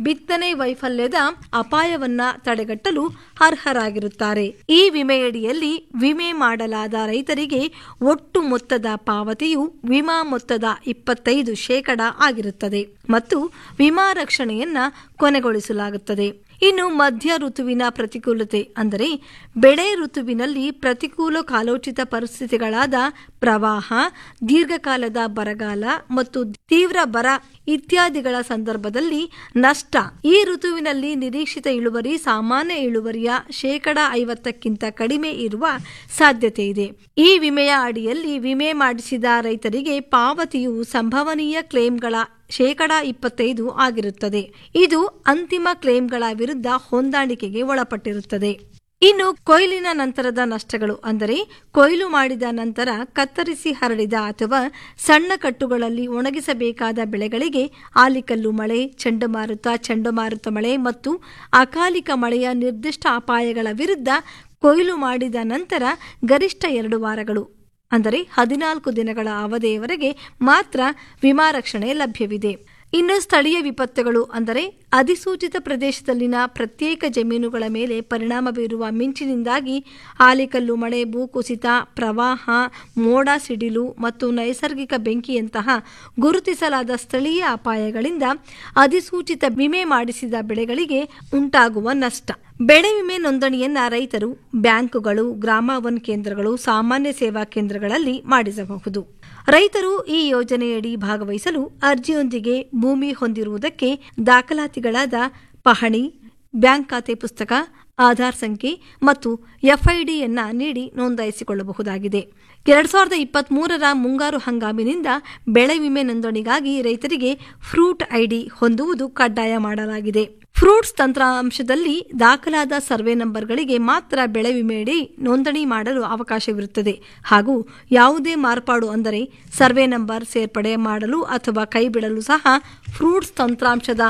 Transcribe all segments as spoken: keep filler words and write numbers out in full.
ಬಿತ್ತನೆ ವೈಫಲ್ಯದ ಅಪಾಯವನ್ನ ತಡೆಗಟ್ಟಲು ಅರ್ಹರಾಗಿರುತ್ತಾರೆ. ಈ ವಿಮೆಯಡಿಯಲ್ಲಿ ವಿಮೆ ಮಾಡಲಾದ ರೈತರಿಗೆ ಒಟ್ಟು ಮೊತ್ತದ ಪಾವತಿಯು ವಿಮಾ ಮೊತ್ತದ ಇಪ್ಪತ್ತೈದು ಶೇಕಡ ಆಗಿರುತ್ತದೆ ಮತ್ತು ವಿಮಾ ರಕ್ಷಣೆಯನ್ನ ಕೊನೆಗೊಳಿಸಲಾಗುತ್ತದೆ. ಇನ್ನು ಮಧ್ಯ ಋತುವಿನ ಪ್ರತಿಕೂಲತೆ ಅಂದರೆ ಬೆಳೆ ಋತುವಿನಲ್ಲಿ ಪ್ರತಿಕೂಲ ಕಾಲೋಚಿತ ಪರಿಸ್ಥಿತಿಗಳಾದ ಪ್ರವಾಹ, ದೀರ್ಘಕಾಲದ ಬರಗಾಲ ಮತ್ತು ತೀವ್ರ ಬರ ಇತ್ಯಾದಿಗಳ ಸಂದರ್ಭದಲ್ಲಿ ನಷ್ಟ. ಈ ಋತುವಿನಲ್ಲಿ ನಿರೀಕ್ಷಿತ ಇಳುವರಿ ಸಾಮಾನ್ಯ ಇಳುವರಿಯ ಶೇಕಡ ಐವತ್ತಕ್ಕಿಂತ ಕಡಿಮೆ ಇರುವ ಸಾಧ್ಯತೆ ಇದೆ. ಈ ವಿಮೆಯ ಅಡಿಯಲ್ಲಿ ವಿಮೆ ಮಾಡಿಸಿದ ರೈತರಿಗೆ ಪಾವತಿಯು ಸಂಭವನೀಯ ಕ್ಲೇಮ್ಗಳ ಶೇಕಡ ಇಪ್ಪತ್ತೈದು ಆಗಿರುತ್ತದೆ. ಇದು ಅಂತಿಮ ಕ್ಲೇಮ್ಗಳ ವಿರುದ್ಧ ಹೊಂದಾಣಿಕೆಗೆ ಒಳಪಟ್ಟಿರುತ್ತದೆ. ಇನ್ನು ಕೊಯ್ಲಿನ ನಂತರದ ನಷ್ಟಗಳು ಅಂದರೆ ಕೊಯ್ಲು ಮಾಡಿದ ನಂತರ ಕತ್ತರಿಸಿ ಹರಡಿದ ಅಥವಾ ಸಣ್ಣ ಕಟ್ಟುಗಳಲ್ಲಿ ಒಣಗಿಸಬೇಕಾದ ಬೆಳೆಗಳಿಗೆ ಆಲಿಕಲ್ಲು ಮಳೆ, ಚಂಡಮಾರುತ, ಚಂಡಮಾರುತ ಮಳೆ ಮತ್ತು ಅಕಾಲಿಕ ಮಳೆಯ ನಿರ್ದಿಷ್ಟ ಅಪಾಯಗಳ ವಿರುದ್ಧ ಕೊಯ್ಲು ಮಾಡಿದ ನಂತರ ಗರಿಷ್ಠ ಎರಡು ವಾರಗಳು ಅಂದರೆ ಹದಿನಾಲ್ಕು ದಿನಗಳ ಅವಧಿಯವರೆಗೆ ಮಾತ್ರ ವಿಮಾ ರಕ್ಷಣೆ ಲಭ್ಯವಿದೆ. ಇನ್ನು ಸ್ಥಳೀಯ ವಿಪತ್ತುಗಳು ಅಂದರೆ ಅಧಿಸೂಚಿತ ಪ್ರದೇಶದಲ್ಲಿನ ಪ್ರತ್ಯೇಕ ಜಮೀನುಗಳ ಮೇಲೆ ಪರಿಣಾಮ ಬೀರುವ ಮಿಂಚಿನಿಂದಾಗಿ ಆಲಿಕಲ್ಲು ಮಳೆ, ಭೂಕುಸಿತ, ಪ್ರವಾಹ, ಮೋಡ ಸಿಡಿಲು ಮತ್ತು ನೈಸರ್ಗಿಕ ಬೆಂಕಿಯಂತಹ ಗುರುತಿಸಲಾದ ಸ್ಥಳೀಯ ಅಪಾಯಗಳಿಂದ ಅಧಿಸೂಚಿತ ವಿಮೆ ಮಾಡಿಸಿದ ಬೆಳೆಗಳಿಗೆ ಉಂಟಾಗುವ ನಷ್ಟ. ಬೆಳೆ ವಿಮೆ ನೋಂದಣಿಯನ್ನ ರೈತರು ಬ್ಯಾಂಕುಗಳು, ಗ್ರಾಮ ಒನ್ ಕೇಂದ್ರಗಳು, ಸಾಮಾನ್ಯ ಸೇವಾ ಕೇಂದ್ರಗಳಲ್ಲಿ ಮಾಡಿಸಬಹುದು. ರೈತರು ಈ ಯೋಜನೆಯಡಿ ಭಾಗವಹಿಸಲು ಅರ್ಜಿಯೊಂದಿಗೆ ಭೂಮಿ ಹೊಂದಿರುವುದಕ್ಕೆ ದಾಖಲಾತಿಗಳಾದ ಪಹಣಿ, ಬ್ಯಾಂಕ್ ಖಾತೆ ಪುಸ್ತಕ, ಆಧಾರ್ ಸಂಖ್ಯೆ ಮತ್ತು ಎಫ್ಐಡಿಯನ್ನ ನೀಡಿ ನೋಂದಾಯಿಸಿಕೊಳ್ಳಬಹುದಾಗಿದೆ. ಎರಡ್ ಸಾವಿರದ ಇಪ್ಪತ್ತ್ ಮೂರರ ಮುಂಗಾರು ಹಂಗಾಮಿನಿಂದ ಬೆಳೆ ವಿಮೆ ನೋಂದಣಿಗಾಗಿ ರೈತರಿಗೆ ಫ್ರೂಟ್ ಐಡಿ ಹೊಂದುವುದು ಕಡ್ಡಾಯ ಮಾಡಲಾಗಿದೆ. ಫ್ರೂಟ್ಸ್ ತಂತ್ರಾಂಶದಲ್ಲಿ ದಾಖಲಾದ ಸರ್ವೆ ನಂಬರ್ಗಳಿಗೆ ಮಾತ್ರ ಬೆಳೆ ವಿಮೆಯಡಿ ನೋಂದಣಿ ಮಾಡಲು ಅವಕಾಶವಿರುತ್ತದೆ ಹಾಗೂ ಯಾವುದೇ ಮಾರ್ಪಾಡು ಅಂದರೆ ಸರ್ವೆ ನಂಬರ್ ಸೇರ್ಪಡೆ ಮಾಡಲು ಅಥವಾ ಕೈಬಿಡಲು ಸಹ ಫ್ರೂಟ್ಸ್ ತಂತ್ರಾಂಶದ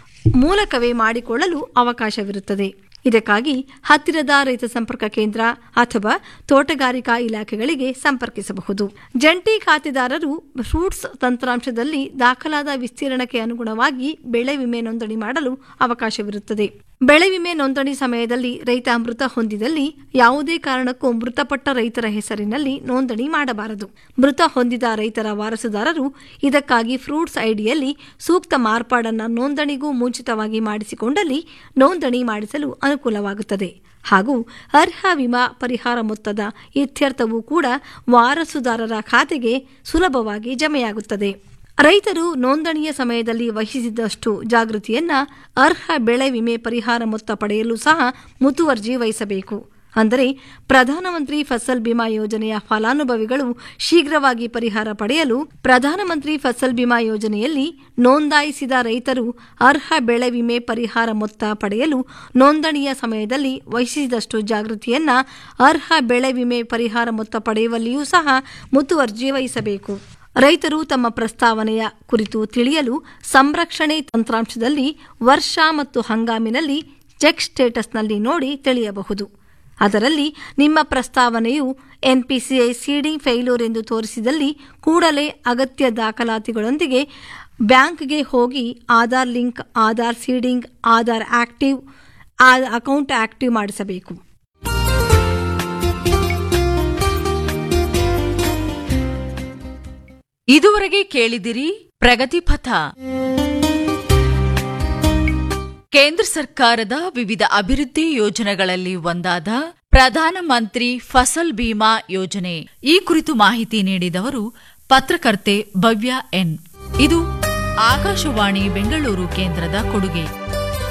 ಮೂಲಕವೇ ಮಾಡಿಕೊಳ್ಳಲು ಅವಕಾಶವಿರುತ್ತದೆ. ಇದಕ್ಕಾಗಿ ಹತ್ತಿರದ ರೈತ ಸಂಪರ್ಕ ಕೇಂದ್ರ ಅಥವಾ ತೋಟಗಾರಿಕಾ ಇಲಾಖೆಗಳಿಗೆ ಸಂಪರ್ಕಿಸಬಹುದು. ಜಂಟಿ ಖಾತೆದಾರರು ಫ್ರೂಟ್ಸ್ ತಂತ್ರಾಂಶದಲ್ಲಿ ದಾಖಲಾದ ವಿಸ್ತೀರ್ಣಕ್ಕೆ ಅನುಗುಣವಾಗಿ ಬೆಳೆ ವಿಮೆ ನೋಂದಣಿ ಮಾಡಲು ಅವಕಾಶವಿರುತ್ತದೆ. ಬೆಳೆ ವಿಮೆ ನೋಂದಣಿ ಸಮಯದಲ್ಲಿ ರೈತ ಮೃತ ಹೊಂದಿದಲ್ಲಿ ಯಾವುದೇ ಕಾರಣಕ್ಕೂ ಮೃತಪಟ್ಟ ರೈತರ ಹೆಸರಿನಲ್ಲಿ ನೋಂದಣಿ ಮಾಡಬಾರದು. ಮೃತ ಹೊಂದಿದ ರೈತರ ವಾರಸುದಾರರು ಇದಕ್ಕಾಗಿ ಫ್ರೂಟ್ಸ್ ಐಡಿಯಲ್ಲಿ ಸೂಕ್ತ ಮಾರ್ಪಾಡನ್ನು ನೋಂದಣಿಗೂ ಮುಂಚಿತವಾಗಿ ಮಾಡಿಸಿಕೊಂಡಲ್ಲಿ ನೋಂದಣಿ ಮಾಡಿಸಲು ಅನುಕೂಲವಾಗುತ್ತದೆ ಹಾಗೂ ಅರ್ಹ ವಿಮಾ ಪರಿಹಾರ ಮೊತ್ತದ ಇತ್ಯರ್ಥವೂ ಕೂಡ ವಾರಸುದಾರರ ಖಾತೆಗೆ ಸುಲಭವಾಗಿ ಜಮೆಯಾಗುತ್ತದೆ. ರೈತರು ನೋಂದಣಿಯ ಸಮಯದಲ್ಲಿ ವಹಿಸಿದಷ್ಟು ಜಾಗೃತಿಯನ್ನ ಅರ್ಹ ಬೆಳೆ ವಿಮೆ ಪರಿಹಾರ ಮೊತ್ತ ಪಡೆಯಲು ಸಹ ಮುತುವರ್ಜಿ ವಹಿಸಬೇಕು. ಅಂದರೆ ಪ್ರಧಾನಮಂತ್ರಿ ಫಸಲ್ ಬಿಮಾ ಯೋಜನೆಯ ಫಲಾನುಭವಿಗಳು ಶೀಘ್ರವಾಗಿ ಪರಿಹಾರ ಪಡೆಯಲು ಪ್ರಧಾನಮಂತ್ರಿ ಫಸಲ್ ಬಿಮಾ ಯೋಜನೆಯಲ್ಲಿ ನೋಂದಾಯಿಸಿದ ರೈತರು ಅರ್ಹ ಬೆಳೆ ವಿಮೆ ಪರಿಹಾರ ಮೊತ್ತ ಪಡೆಯಲು ನೋಂದಣಿಯ ಸಮಯದಲ್ಲಿ ವಹಿಸಿದಷ್ಟು ಜಾಗೃತಿಯನ್ನ ಅರ್ಹ ಬೆಳೆ ವಿಮೆ ಪರಿಹಾರ ಮೊತ್ತ ಪಡೆಯುವಲ್ಲಿಯೂ ಸಹ ಮುತುವರ್ಜಿ ವಹಿಸಬೇಕು. ರೈತರು ತಮ್ಮ ಪ್ರಸ್ತಾವನೆಯ ಕುರಿತು ತಿಳಿಯಲು ಸಂರಕ್ಷಣೆ ತಂತ್ರಾಂಶದಲ್ಲಿ ವರ್ಷ ಮತ್ತು ಹಂಗಾಮಿನಲ್ಲಿ ಚೆಕ್ ಸ್ಟೇಟಸ್ನಲ್ಲಿ ನೋಡಿ ತಿಳಿಯಬಹುದು. ಅದರಲ್ಲಿ ನಿಮ್ಮ ಪ್ರಸ್ತಾವನೆಯು ಎನ್ಪಿಸಿಐ ಸೀಡಿಂಗ್ ಫೇಲ್ಯೂರ್ ಎಂದು ತೋರಿಸಿದಲ್ಲಿ ಕೂಡಲೇ ಅಗತ್ಯ ದಾಖಲಾತಿಗಳೊಂದಿಗೆ ಬ್ಯಾಂಕ್ಗೆ ಹೋಗಿ Aadhaar link, Aadhaar seeding, Aadhaar active, account active ಮಾಡಿಸಬೇಕು. ಇದುವರೆಗೆ ಕೇಳಿದಿರಿ ಪ್ರಗತಿಪಥ. ಕೇಂದ್ರ ಸರ್ಕಾರದ ವಿವಿಧ ಅಭಿವೃದ್ಧಿ ಯೋಜನೆಗಳಲ್ಲಿ ಒಂದಾದ ಪ್ರಧಾನಮಂತ್ರಿ ಫಸಲ್ ಬಿಮಾ ಯೋಜನೆ. ಈ ಕುರಿತು ಮಾಹಿತಿ ನೀಡಿದವರು ಪತ್ರಕರ್ತೆ ಭವ್ಯ ಎನ್. ಇದು ಆಕಾಶವಾಣಿ ಬೆಂಗಳೂರು ಕೇಂದ್ರದ ಕೊಡುಗೆ.